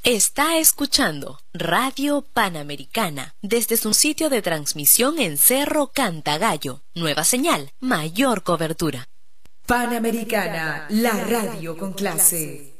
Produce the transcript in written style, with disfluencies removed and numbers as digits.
Está escuchando Radio Panamericana desde su sitio de transmisión en Cerro Cantagallo. Nueva señal, mayor cobertura. Panamericana, la radio con clase.